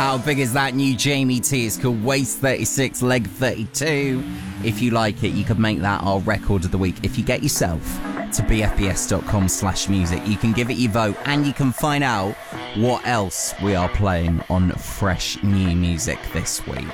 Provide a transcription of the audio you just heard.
How big is that new Jamie T? It's called Waist 36, Leg 32. If you like it, you could make that our record of the week. If you get yourself to bfbs.com/music, you can give it your vote and you can find out what else we are playing on Fresh New Music this week.